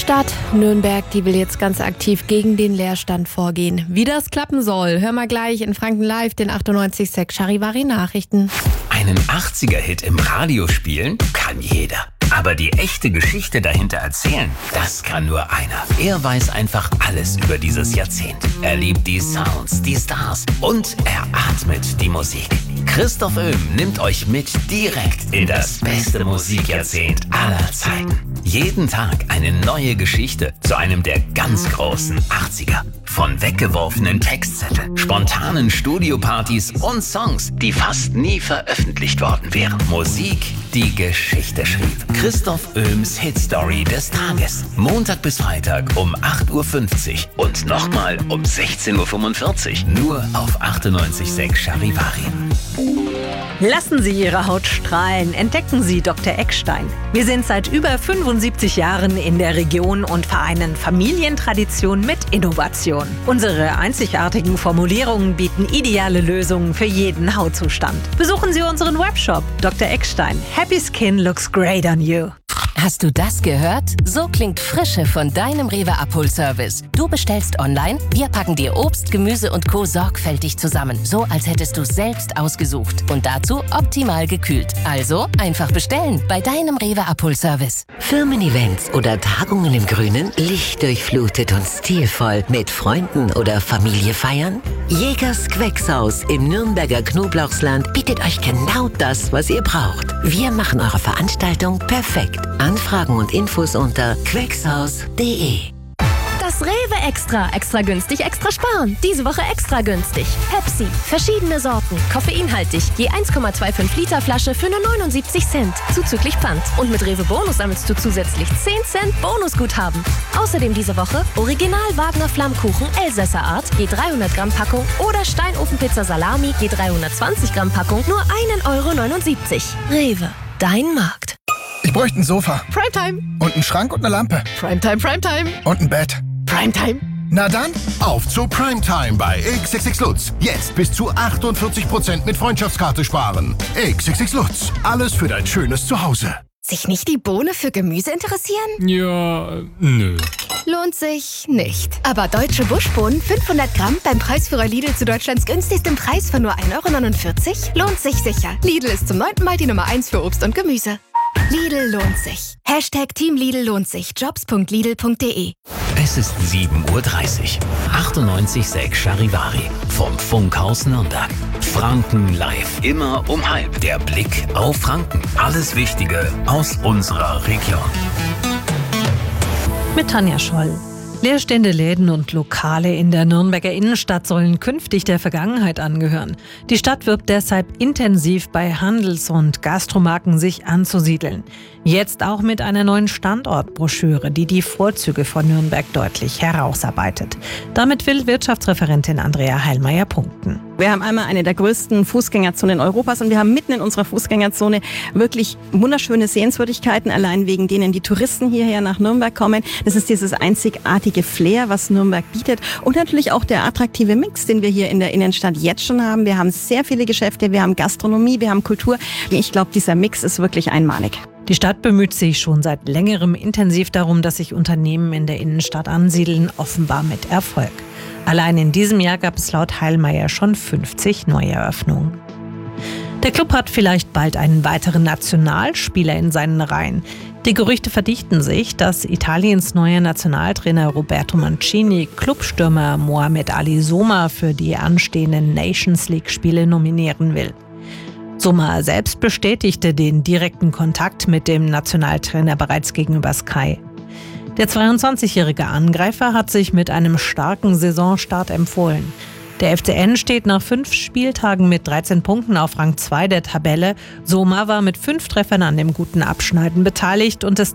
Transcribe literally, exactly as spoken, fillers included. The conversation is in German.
Stadt Nürnberg, die will jetzt ganz aktiv gegen den Leerstand vorgehen. Wie das klappen soll, hör mal gleich in Franken Live den achtundneunzig Komma sechs Charivari Nachrichten. Einen achtziger-Hit im Radio spielen kann jeder. Aber die echte Geschichte dahinter erzählen, das kann nur einer. Er weiß einfach alles über dieses Jahrzehnt. Er liebt die Sounds, die Stars und er atmet die Musik. Christoph Öhm nimmt euch mit direkt in das beste Musikjahrzehnt aller Zeiten. Jeden Tag eine neue Geschichte zu einem der ganz großen achtziger. Von weggeworfenen Textzetteln, spontanen Studiopartys und Songs, die fast nie veröffentlicht worden wären. Musik, die Geschichte schrieb. Christoph Öhms Hitstory des Tages. Montag bis Freitag um acht Uhr fünfzig und nochmal um sechzehn Uhr fünfundvierzig. Nur auf achtundneunzig Komma sechs Charivari. Lassen Sie Ihre Haut strahlen. Entdecken Sie Doktor Eckstein. Wir sind seit über fünfundsiebzig Jahren in der Region und vereinen Familientradition mit Innovation. Unsere einzigartigen Formulierungen bieten ideale Lösungen für jeden Hautzustand. Besuchen Sie unseren Webshop Doktor Eckstein. Happy Skin looks great on you. Hast du das gehört? So klingt Frische von deinem Rewe-Abholservice. Du bestellst online, wir packen dir Obst, Gemüse und Co. sorgfältig zusammen. So, als hättest du es selbst ausgesucht. Und dazu optimal gekühlt. Also einfach bestellen bei deinem Rewe-Abholservice. Firmen-Events oder Tagungen im Grünen? Lichtdurchflutet und stilvoll. Mit Freunden oder Familie feiern? Jägers Queckshaus im Nürnberger Knoblauchsland bietet euch genau das, was ihr braucht. Wir machen eure Veranstaltung perfekt. Anfragen und Infos unter queckshaus punkt de. Das Rewe Extra. Extra günstig, extra sparen. Diese Woche extra günstig. Pepsi. Verschiedene Sorten. Koffeinhaltig. Je eins Komma fünfundzwanzig Liter Flasche für nur neunundsiebzig Cent. Zuzüglich Pfand. Und mit Rewe Bonus sammelst du zusätzlich zehn Cent Bonusguthaben. Außerdem diese Woche Original Wagner Flammkuchen Elsässer Art. Je dreihundert Gramm Packung. Oder Steinofenpizza Salami. Je dreihundertzwanzig Gramm Packung. Nur ein Euro neunundsiebzig. Rewe. Dein Markt. Ich bräuchte ein Sofa. Primetime. Und einen Schrank und eine Lampe. Primetime, Primetime. Und ein Bett. Primetime. Na dann, auf zu Primetime bei X X X Lutz. Jetzt bis zu achtundvierzig Prozent mit Freundschaftskarte sparen. X X X Lutz. Alles für dein schönes Zuhause. Sich nicht die Bohne für Gemüse interessieren? Ja, nö. Lohnt sich nicht. Aber deutsche Buschbohnen, fünfhundert Gramm beim Preisführer Lidl zu Deutschlands günstigstem Preis von nur ein Euro neunundvierzig? Lohnt sich sicher. Lidl ist zum neunten Mal die Nummer eins für Obst und Gemüse. Lidl lohnt sich. Hashtag Team Lidl lohnt sich. jobs punkt lidl punkt de. Es ist sieben Uhr dreißig. achtundneunzig Komma sechs Charivari. Vom Funkhaus Nürnberg. Franken Live. Immer um halb. Der Blick auf Franken. Alles Wichtige aus unserer Region. Mit Tanja Scholl. Leerstehende Läden und Lokale in der Nürnberger Innenstadt sollen künftig der Vergangenheit angehören. Die Stadt wirbt deshalb intensiv bei Handels- und Gastromarken sich anzusiedeln. Jetzt auch mit einer neuen Standortbroschüre, die die Vorzüge von Nürnberg deutlich herausarbeitet. Damit will Wirtschaftsreferentin Andrea Heilmeier punkten. Wir haben einmal eine der größten Fußgängerzonen Europas und wir haben mitten in unserer Fußgängerzone wirklich wunderschöne Sehenswürdigkeiten, allein wegen denen die Touristen hierher nach Nürnberg kommen. Das ist dieses einzigartige Flair, was Nürnberg bietet und natürlich auch der attraktive Mix, den wir hier in der Innenstadt jetzt schon haben. Wir haben sehr viele Geschäfte, wir haben Gastronomie, wir haben Kultur. Ich glaube, dieser Mix ist wirklich einmalig. Die Stadt bemüht sich schon seit längerem intensiv darum, dass sich Unternehmen in der Innenstadt ansiedeln, offenbar mit Erfolg. Allein in diesem Jahr gab es laut Heilmeier schon fünfzig Neueröffnungen. Der Club hat vielleicht bald einen weiteren Nationalspieler in seinen Reihen. Die Gerüchte verdichten sich, dass Italiens neuer Nationaltrainer Roberto Mancini Clubstürmer Mohamed Ali Soma für die anstehenden Nations League-Spiele nominieren will. Soma selbst bestätigte den direkten Kontakt mit dem Nationaltrainer bereits gegenüber Sky. Der zweiundzwanzigjährige Angreifer hat sich mit einem starken Saisonstart empfohlen. Der F C N steht nach fünf Spieltagen mit dreizehn Punkten auf Rang zwei der Tabelle. Soma war mit fünf Treffern an dem guten Abschneiden beteiligt und ist